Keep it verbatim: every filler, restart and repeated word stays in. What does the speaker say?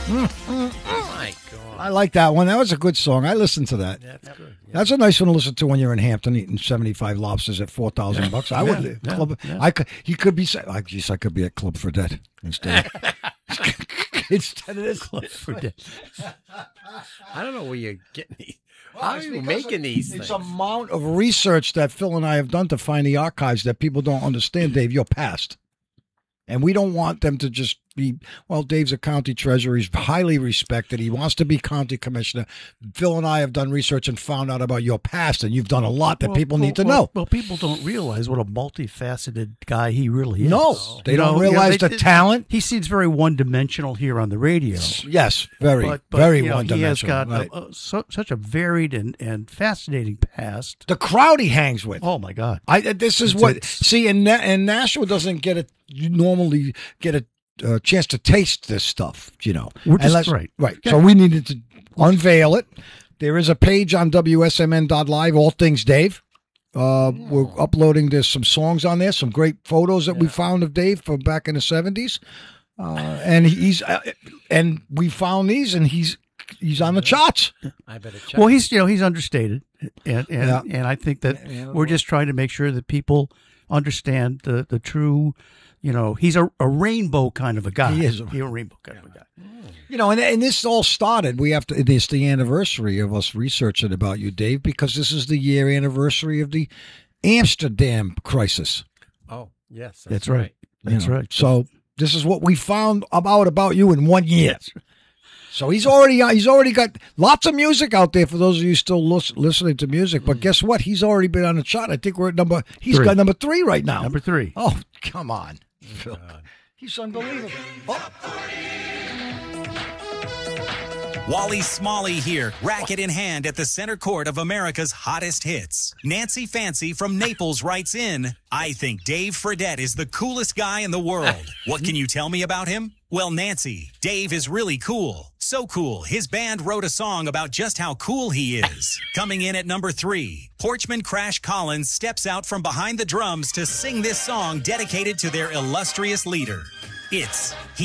My God. I like that one. That was a good song. I listened to that. That's good. Yeah. That's a nice one to listen to when you're in Hampton eating seventy-five lobsters at four thousand bucks. I would yeah, club. yeah. I could. You could be. say- I guess I could be at Club Fredette instead. instead of this. Club Fredette. I don't know where you're getting these. Well, How are it's you because making of- these It's things? amount of research that Phil and I have done to find the archives that people don't understand, Dave. Your past. And we don't want them to just be, well, Dave's a county treasurer. He's highly respected. He wants to be county commissioner. Phil and I have done research and found out about your past, and you've done a lot that Well, people well, need to well, know. Well, people don't realize what a multifaceted guy he really is. No, they You don't know, realize you know, the they- talent. He seems very one-dimensional here on the radio. Yes, very, But, but, very you know, one-dimensional. He has got right. a, a, so, such a varied and, and fascinating past. The crowd he hangs with. Oh, my God. I this is It's- what it's- see in Na- and Nashua doesn't get it. You normally get a uh, chance to taste this stuff, you know. We're just- Unless- right. right. So we needed to unveil it. There is a page on W S M N dot live, All Things Dave. Uh, we're uploading. There's some songs on there, some great photos that we found of Dave from back in the seventies, uh, and he's uh, and we found these, and he's he's on the charts. I better check. Well, he's you know he's understated, and and, Yeah. and I think that Yeah, we're just trying to make sure that people understand the, the true, you know, he's a, a rainbow kind of a guy. He is a- He's a rainbow kind of a guy. You know, and, and this all started. We have to. It's the anniversary of us researching about you, Dave, because this is the year anniversary of the Amsterdam crisis. Oh, yes. That's, That's right. you That's know. right. So this is what we found about about you in one year. So he's already he's already got lots of music out there for those of you still lis- listening to music. But guess what? He's already been on the chart. I think we're at number. He's Three. got number three right now. Number three. Oh, come on, Phil. He's unbelievable. Oh. Wally Smalley here, racket in hand at the center court of America's hottest hits. Nancy Fancy from Naples writes in, I think Dave Fredette is the coolest guy in the world. What can you tell me about him? Well, Nancy, Dave is really cool. So cool, his band wrote a song about just how cool he is. Coming in at number three, Porchman Crash Collins steps out from behind the drums to sing this song dedicated to their illustrious leader. It's He